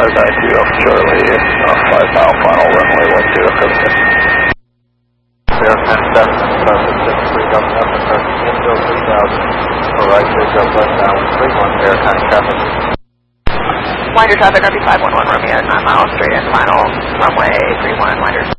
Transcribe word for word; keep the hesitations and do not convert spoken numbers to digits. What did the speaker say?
nine two up Charlie, uh, five mile final runway one two Costa. Air ten seven, Costa six three coming up, and Costa infill three thousand, for right bridge up westbound three one, air ten traffic. Winder traffic, R B five one one Romeo, nine miles straight in final, runway three one, Winder.